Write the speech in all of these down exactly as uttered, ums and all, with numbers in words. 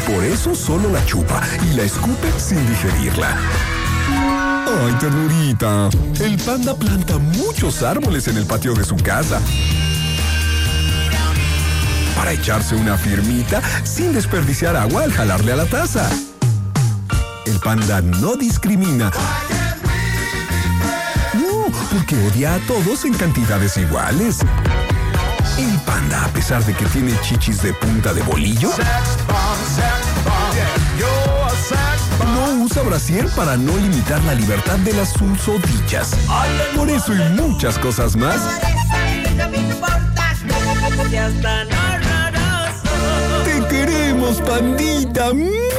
Por eso solo la chupa y la escupe sin digerirla. ¡Ay, ternurita! El panda planta muchos árboles en el patio de su casa para echarse una firmita sin desperdiciar agua al jalarle a la taza. El panda no discrimina. No, porque odia a todos en cantidades iguales. El panda, a pesar de que tiene chichis de punta de bolillo, no usa brasier para no limitar la libertad de las susodichas. Por eso y muchas cosas más, te queremos, pandita.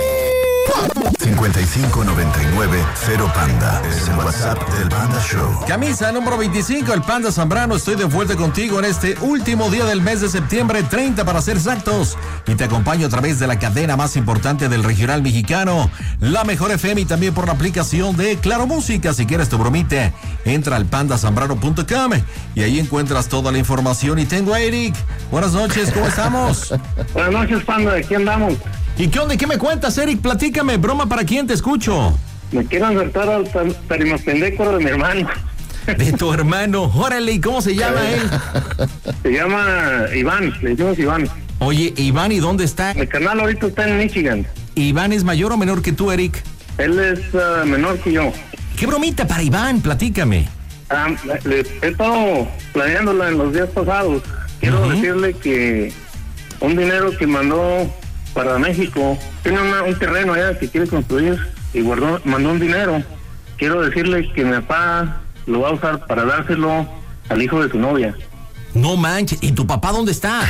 cincuenta y cinco noventa y nueve cero Panda. Es el WhatsApp del Panda Show. Camisa número veinticinco, el Panda Zambrano. Estoy de vuelta contigo en este último día del mes de septiembre, treinta para ser exactos. Y te acompaño a través de la cadena más importante del regional mexicano, la Mejor F M, y también por la aplicación de Claro Música. Si quieres tu bromita, entra al panda zambrano punto com y ahí encuentras toda la información. Y tengo a Eric. Buenas noches, ¿cómo estamos? Buenas noches, Panda. ¿De quién andamos? ¿Y qué onda? ¿Qué me cuentas, Eric? Platícame. ¿Broma para quién? Te escucho. Me quiero insertar al tarimapendécoro de mi hermano. De tu hermano. Órale, ¿y cómo se llama él? Se llama Iván, le decimos Iván. Oye, Iván, ¿y dónde está? Mi canal ahorita está en Michigan. ¿Iván es mayor o menor que tú, Eric? Él es uh, menor que yo. ¿Qué bromita para Iván? Platícame. Um, le, he estado planeándola en los días pasados. Quiero uh-huh. decirle que un dinero que mandó para México, tiene una, un terreno allá que quiere construir y guardó, mandó un dinero. Quiero decirle que mi papá lo va a usar para dárselo al hijo de su novia. No manches, ¿y tu papá dónde está?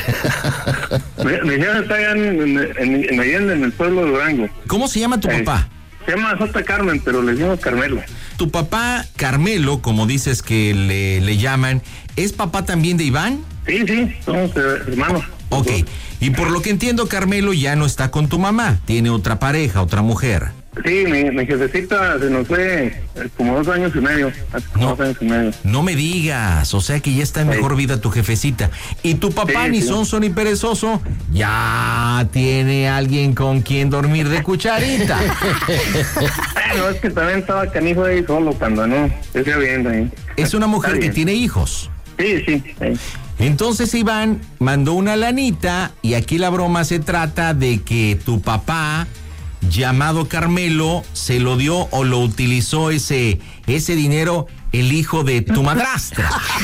Mi, mi hija está allá en, en, en, en Allende, en el pueblo de Durango. ¿Cómo se llama tu eh, papá? Se llama J. Carmen, pero le decimos Carmelo. Tu papá, Carmelo, como dices que le, le llaman, ¿es papá también de Iván? Sí, sí, somos hermanos. Ok, y por lo que entiendo, Carmelo ya no está con tu mamá, tiene otra pareja, otra mujer. Sí, mi, mi jefecita se nos fue como dos años y medio, hace como no, dos años y medio. No me digas, o sea que ya está en sí. mejor vida tu jefecita. Y tu papá, sí, ni sí. sonso ni perezoso, ya tiene alguien con quien dormir de cucharita. Bueno, es que también estaba canijo ahí solo cuando no, estoy viendo ahí. Es una mujer que tiene hijos. Sí, sí, sí. Entonces Iván mandó una lanita y aquí la broma se trata de que tu papá, llamado Carmelo, se lo dio o lo utilizó ese, ese dinero el hijo de tu madrastra.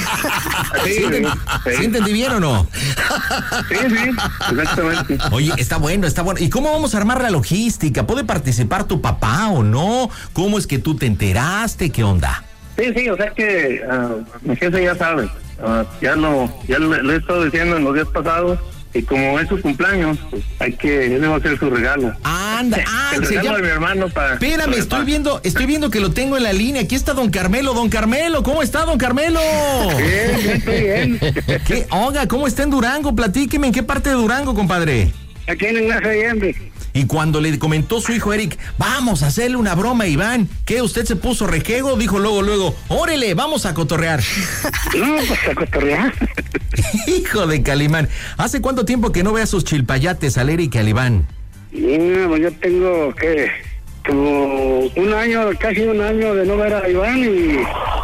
Sí, ¿Sí, entendí, sí. ¿Sí entendí bien o no? Sí, sí, exactamente. Oye, está bueno, está bueno. ¿Y cómo vamos a armar la logística? ¿Puede participar tu papá o no? ¿Cómo es que tú te enteraste? ¿Qué onda? Sí, sí, o sea que uh, mi jefe ya sabe. Uh, ya lo ya le, le he estado diciendo en los días pasados. Y como es su cumpleaños, pues hay que, él le va a hacer su regalo. Anda, ah, el regalo llama... de mi hermano para... Espérame, para estoy para... viendo, estoy viendo que lo tengo en la línea. Aquí está don Carmelo, don Carmelo, ¿cómo está don Carmelo? Bien, bien, estoy bien. ¿Qué? Oiga, ¿cómo está en Durango? Platíqueme, ¿en qué parte de Durango, compadre? Aquí en Ignacio Allende. Y cuando le comentó su hijo Eric, vamos a hacerle una broma a Iván, ¿qué? ¿Usted se puso requego? Dijo luego, luego, órale, vamos a cotorrear. No, pues a cotorrear. Hijo de Calimán, ¿hace cuánto tiempo que no ve a sus chilpayates al Eric y al Iván? No, pues yo tengo, ¿qué? Como un año, casi un año de no ver a Iván y...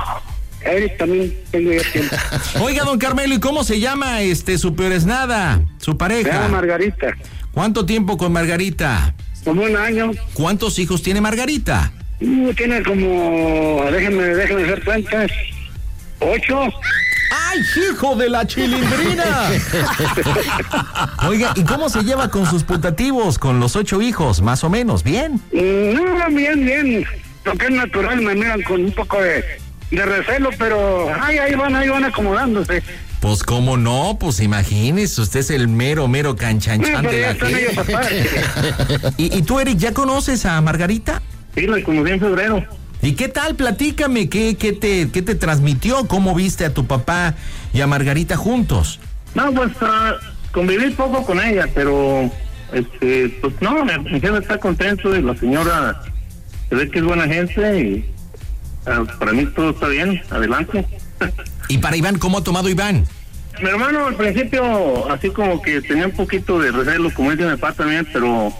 Eric también tengo ya tiempo. Oiga, don Carmelo, ¿y cómo se llama este su peor es nada, su pareja? Se llama Margarita. ¿Cuánto tiempo con Margarita? Como un año. ¿Cuántos hijos tiene Margarita? Uh, tiene como, déjenme, déjenme hacer cuentas, ocho. ¡Ay, hijo de la chilindrina! Oiga, ¿y cómo se lleva con sus putativos, con los ocho hijos, más o menos? ¿Bien? No, bien, bien. Lo que es natural, me miran con un poco de, de recelo, pero ay, ahí van, ahí van acomodándose. Pues cómo no, pues imagínese, usted es el mero, mero canchanchan no, de la gente. ¿Y, ¿Y tú, Eric, ya conoces a Margarita? Sí, la conocí en febrero. ¿Y qué tal? Platícame, ¿qué, qué, te, qué te transmitió? ¿Cómo viste a tu papá y a Margarita juntos? No, pues uh, conviví poco con ella, pero este, pues no, mi jefe está contento y la señora se ve que es buena gente y uh, para mí todo está bien, adelante. ¿Y para Iván, cómo ha tomado Iván? Mi hermano al principio así como que tenía un poquito de recelo, como dice mi papá también, pero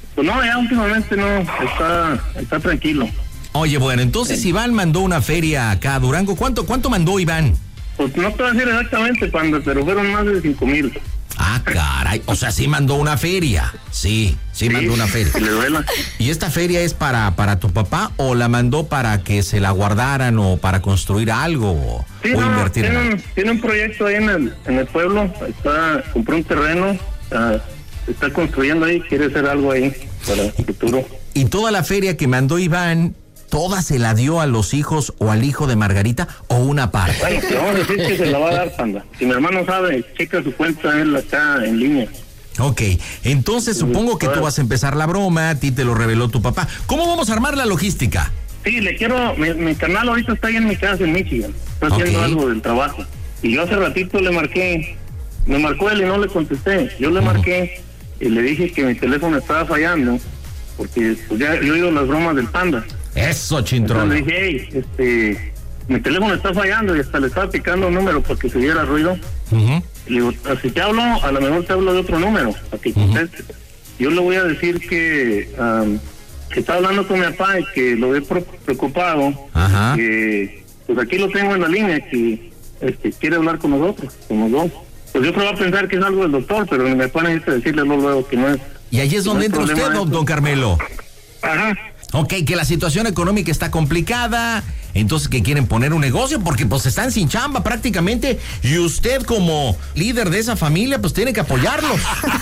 Pues no, ya últimamente no, está, está tranquilo. Oye, bueno, entonces sí. Iván mandó una feria acá a Durango. ¿Cuánto, cuánto mandó Iván? Pues no te voy a decir exactamente, Panda, pero fueron más de cinco mil. Ah, caray, o sea, sí mandó una feria. Sí, sí, sí mandó una feria. Le duela. ¿Y esta feria es para, para tu papá o la mandó para que se la guardaran o para construir algo o, sí, o no, invertir tiene en algo? Un, tiene un proyecto ahí en el, en el pueblo, está, compró un terreno, está, está construyendo ahí, quiere hacer algo ahí para el futuro. ¿Y toda la feria que mandó Iván, toda se la dio a los hijos o al hijo de Margarita o una parte? Bueno, te vamos a decir que se la va a dar, Panda. Si mi hermano sabe, checa su cuenta, él está en línea. Ok, entonces Sí, supongo que bueno. tú vas a empezar la broma, a ti te lo reveló tu papá. ¿Cómo vamos a armar la logística? Sí, le quiero, mi, mi canal ahorita está ahí en mi casa en Michigan, está haciendo Ok. algo del trabajo. Y yo hace ratito le marqué, me marcó él y no le contesté. Yo le Ujú. marqué y le dije que mi teléfono estaba fallando, porque pues, ya yo he oído las bromas del Panda. Eso, Entonces chintrón. le dije, hey, este, mi teléfono está fallando y hasta le estaba picando un número porque se diera ruido. Ujú. Le digo, si te hablo, a lo mejor te hablo de otro número, para que contestes. Yo le voy a decir que, um, que está hablando con mi papá y que lo ve pre- preocupado. Ajá. Que, pues aquí lo tengo en la línea, que este, quiere hablar con nosotros, con los dos. Pues yo creo que va a pensar que es algo del doctor, pero mi papá necesita decirle luego que no es. Y ahí es donde no entra hay usted, problema don, de eso. don Carmelo. Ajá. Ok, que la situación económica está complicada, entonces que quieren poner un negocio porque pues están sin chamba prácticamente y usted como líder de esa familia pues tiene que apoyarlos.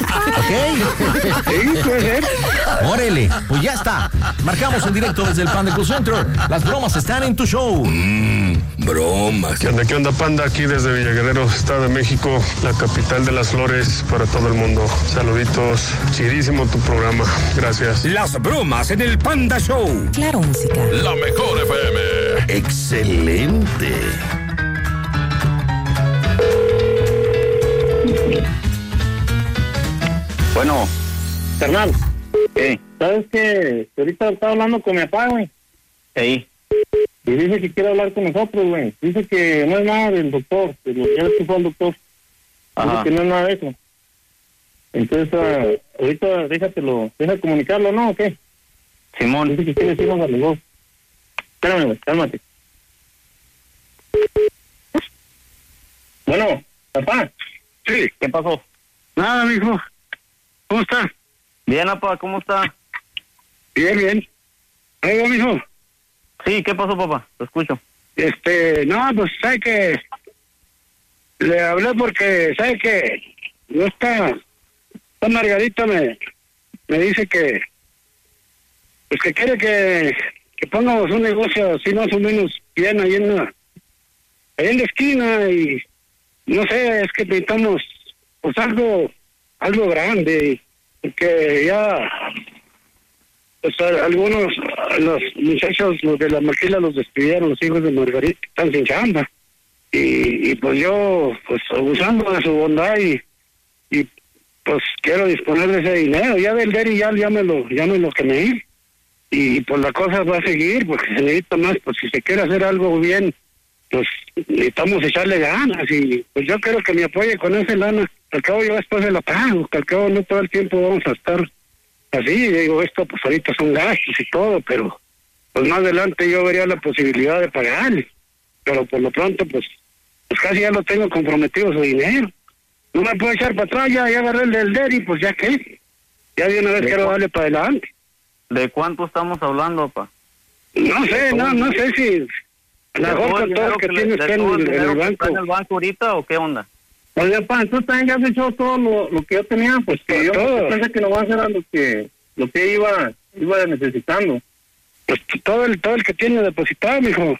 ¿Ok? Sí, puede ser. Órale, pues ya está. Marcamos en directo desde el Panda Cool Center. Las bromas están en tu show. Bromas. ¿Qué onda, qué onda, Panda? Aquí desde Villa Guerrero, Estado de México, la capital de las flores para todo el mundo. Saluditos, chidísimo tu programa. Gracias. Las bromas en el Panda Show. Claro, música. La mejor F M. Excelente. Bueno, carnal. ¿Qué? ¿Sabes qué? Ahorita estaba hablando con mi papá, güey. Sí. Y dice que quiere hablar con nosotros, güey. Dice que no es nada del doctor, que lo ya que fue al doctor. Dice que no es nada de eso. Entonces, uh, ahorita déjatelo, deja comunicarlo, ¿no? ¿O qué? Simón. Dice que quiere decirnos a los dos. Espérame, güey, cálmate. Bueno, papá. Sí. ¿Qué pasó? Nada, mijo. ¿Cómo está? Bien, papá, ¿cómo está? Bien, bien. Oiga, mijo. Sí, ¿qué pasó, papá? Te escucho. Este, no, pues, ¿sabe que le hablé porque, ¿sabe que no está, esta Margarita me, me dice que, pues que quiere que, que pongamos un negocio así más o menos bien ahí en la, ahí en la esquina y, no sé, es que necesitamos, pues algo, algo grande, porque ya, pues a- algunos, a los muchachos, los de la maquila los despidieron, los hijos de Margarita, están sin chamba. Y, y pues yo, pues abusando de su bondad y, y pues quiero disponer de ese dinero. Ya del Deri ya, ya me lo, ya me lo quemé. Y pues la cosa va a seguir, porque se necesita más, pues si se quiere hacer algo bien, pues necesitamos echarle ganas. Y pues yo quiero que me apoye con esa lana. Al cabo yo después se la pago, que al cabo no todo el tiempo vamos a estar así. Digo, esto pues ahorita son gastos y todo, pero pues más adelante yo vería la posibilidad de pagarle. Pero por lo pronto, pues, pues casi ya lo tengo comprometido su dinero. No me puedo echar para atrás, ya, ya agarré el del Deri, pues ya qué. Ya de una vez quiero darle para adelante. ¿De cuánto estamos hablando, papá? No sé, no, no sé si a lo mejor con todo lo que tiene usted en, el- en el banco. ¿Está en el banco ahorita o qué onda? Oye, pa, tú también ya has hecho todo lo, lo que yo tenía, pues que yo todo. pensé que no va a hacer lo que lo que iba iba necesitando. Pues todo el todo el que tiene depositado, mijo.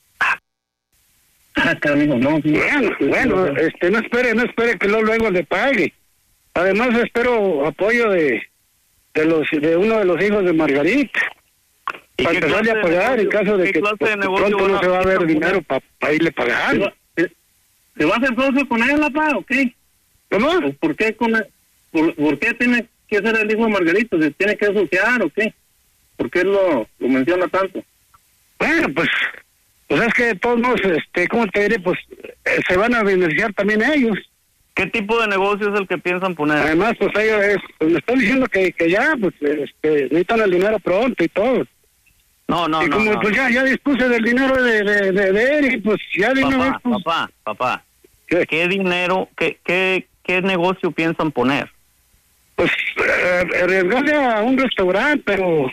Ah, carajo, no, sí. Bueno, bueno, este, no espere, no espere que luego, luego le pague. Además espero apoyo de de los de uno de los hijos de Margarita. ¿Y Para qué empezarle clase a de pagar en negocio- caso de qué que clase pues, de negocio pronto van no a- se va a ver van a dinero para irle pagando. ¿Se va a hacer socio con él, papá, o qué? ¿Cómo? ¿Por qué, con la- por, ¿Por qué tiene que ser el hijo de Margarito? ¿Se tiene que asociar o qué? ¿Por qué lo, lo menciona tanto? Bueno, pues, pues es que de todos modos, este, ¿cómo te diré? Pues eh, se van a beneficiar también ellos. ¿Qué tipo de negocio es el que piensan poner? Además, pues ellos es, pues, me están diciendo que, que ya, pues, este, necesitan el dinero pronto y todo. No, no, y no. como no. pues ya, ya dispuse del dinero de, de, de, de él, y pues ya de una vez, Papá, pues, papá, papá. ¿qué? ¿Qué dinero, qué, qué, qué negocio piensan poner? Pues eh, arriesgarle a un restaurante, pero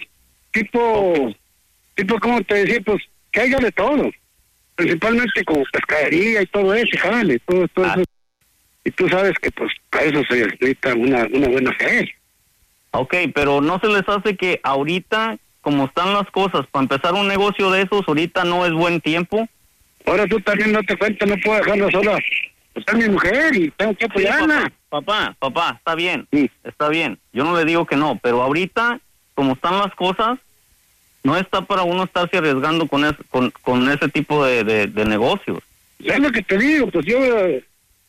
tipo, tipo, ¿cómo te decía? Pues que haya de todo. Principalmente como pescadería y todo eso, jale, todo, todo Ah. eso. Y tú sabes que pues para eso se necesita una, una buena fe. Ok, pero ¿no se les hace que ahorita, como están las cosas, para empezar un negocio de esos, ahorita no es buen tiempo? Ahora tú también no te cuenta, no puedo dejarla sola. Pues es mi mujer y tengo que Sí, apoyarla. papá, papá, papá, está bien, Sí. está bien. Yo no le digo que no, pero ahorita, como están las cosas, no está para uno estarse arriesgando con ese, con, con ese tipo de, de, de negocios. Es lo que te digo, pues yo eh,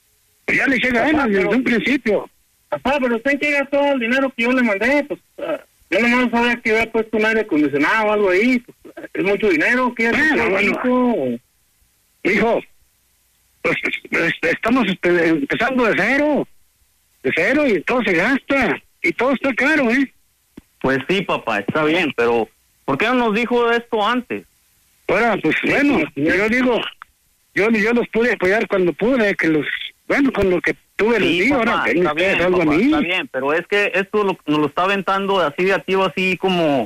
ya le eché ganas desde un principio. Papá, pero usted que gastó el dinero que yo le mandé, pues uh, yo nomás sabía que había puesto un aire acondicionado o algo ahí, pues, es mucho dinero, que ya Bueno, se bueno. hizo. Hijo, pues este, estamos este, empezando de cero, de cero y todo se gasta y todo está caro, ¿eh? Pues sí, papá, está bien, pero ¿por qué no nos dijo esto antes? Ahora, pues bueno, yo digo, yo yo los pude apoyar cuando pude, que los, bueno, con lo que tuve les Sí, di, ahora papá, que está ustedes bien, algo a papá, mí. está bien, pero es que esto lo, nos lo está aventando así de activo, así como,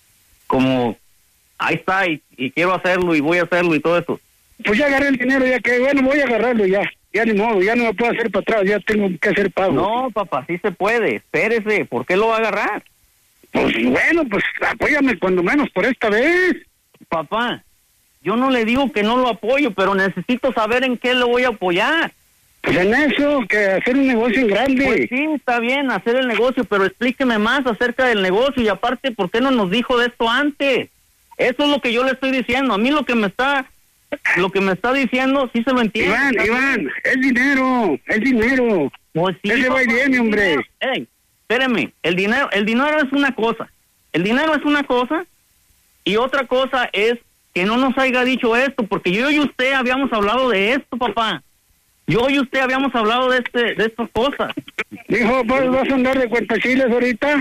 como, ahí está, y, y quiero hacerlo, y voy a hacerlo, y todo eso. Pues ya agarré el dinero, ya que, bueno, voy a agarrarlo ya, ya ni modo, ya no me puedo hacer para atrás, ya tengo que hacer pago. No, papá, sí se puede, espérese, ¿por qué lo va a agarrar? Pues bueno, pues apóyame cuando menos por esta vez. Papá, yo no le digo que no lo apoyo, pero necesito saber en qué lo voy a apoyar. Pues en eso, que hacer un negocio en grande. Pues sí, está bien hacer el negocio, pero explíqueme más acerca del negocio y aparte, ¿por qué no nos dijo de esto antes? Eso es lo que yo le estoy diciendo. A mí lo que me está, lo que me está diciendo, sí se lo entiendo. Iván, Está Iván, bien. es dinero, es dinero. Pues sí, Ese va y papá, viene, el hombre. dinero- Ey, espéreme, el dinero, el dinero es una cosa. El dinero es una cosa y otra cosa es que no nos haya dicho esto, porque yo y usted habíamos hablado de esto, papá. Yo y usted habíamos hablado de este, de estas cosas. Dijo, pues vas a andar de cuentachiles ahorita.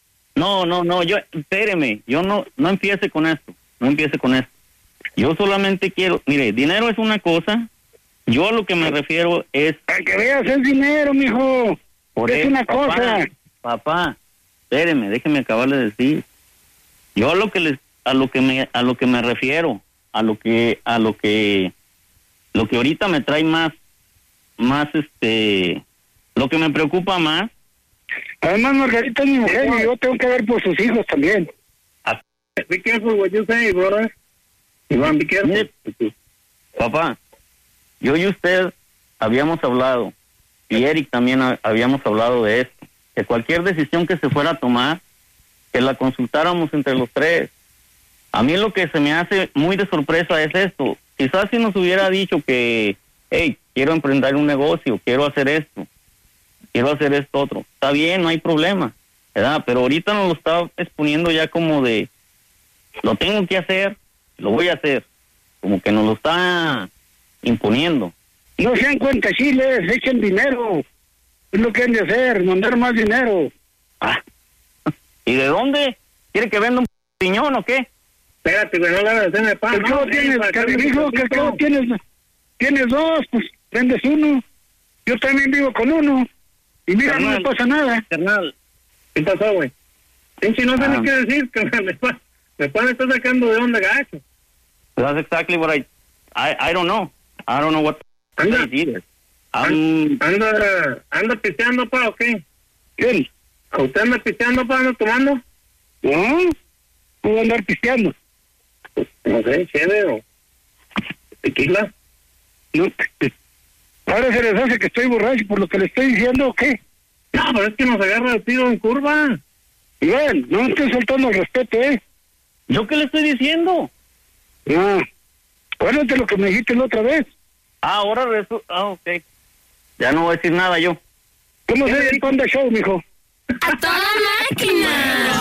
No, no, no, yo, espéreme, yo no, no empiece con esto, no empiece con esto. Yo solamente quiero, mire, dinero es una cosa, yo a lo que me refiero es... Para que veas, es dinero, mijo. Por es eso, una papá, cosa. Papá, espéreme, déjeme acabar de decir. Yo a lo que les, a lo que me, a lo que me refiero, a lo que, a lo que, lo que ahorita me trae más, más este, lo que me preocupa más. Además, Margarita es mi mujer y yo tengo que ver por sus hijos también. Be careful what you say, brother. Iván, be careful. Mire, papá, yo y usted habíamos hablado, y Eric también ha- habíamos hablado de esto, que cualquier decisión que se fuera a tomar, que la consultáramos entre los tres. A mí lo que se me hace muy de sorpresa es esto. Quizás si nos hubiera dicho que, hey, quiero emprender un negocio, quiero hacer esto, quiero hacer esto otro. Está bien, no hay problema, ¿verdad? Pero ahorita nos lo está exponiendo ya como de, lo tengo que hacer, lo voy a hacer. Como que nos lo está imponiendo. No sean cuentachiles, echen dinero. Es lo que han de hacer, mandar más dinero. Ah. ¿Y de dónde? ¿Quiere que venda un piñón o qué? Espérate, güey, no le hagas de pan. ¿Qué no, cabo sí, tienes, para que que dijo que cabo tienes, tienes dos, pues vendes uno. Yo también vivo con uno. Y mira, no me Carnal. pasa nada. Carnal, ¿qué pasó, güey? Pinche, no sé Ah. ni qué decir, carnal, me pa- me pan está sacando de onda gacho. That's exactly what I, I, I don't know. I don't know what to Anda. say either. Um, ¿Anda, anda pisteando, pa, o qué? ¿Quién? ¿A usted anda pisteando, pa, anda tomando? No, puedo andar pisteando. No sé, chévere o tequila. No, ahora se les hace que estoy borracho por lo que le estoy diciendo, ¿o qué? No, pero es que nos agarra el tiro en curva. Iván, no estoy soltando el respeto, ¿eh? ¿Yo qué le estoy diciendo? No. Acuérdate lo que me dijiste la otra vez. Ah, ahora resulta... Ah, ok. Ya no voy a decir nada yo. ¿Cómo se ve el Panda Show, mijo? ¡A toda máquina!